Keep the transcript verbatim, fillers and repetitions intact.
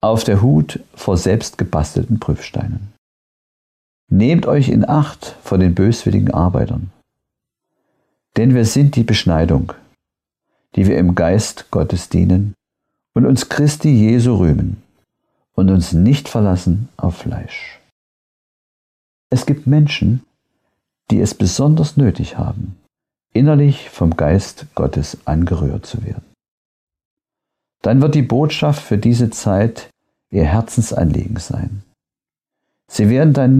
auf der Hut vor selbst gebastelten Prüfsteinen. Nehmt euch in Acht vor den böswilligen Arbeitern. Denn wir sind die Beschneidung, die wir im Geist Gottes dienen und uns Christi Jesu rühmen und uns nicht verlassen auf Fleisch. Es gibt Menschen, die es besonders nötig haben, innerlich vom Geist Gottes angerührt zu werden. Dann wird die Botschaft für diese Zeit ihr Herzensanliegen sein. Sie werden dann